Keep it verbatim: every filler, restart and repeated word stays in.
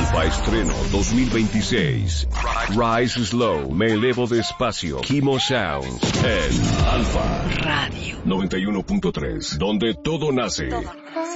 Alfa Estreno dos mil veintiséis. Rise Slow, me elevo despacio. Kimo Sounds en Alfa Radio noventa y uno punto tres, donde todo nace.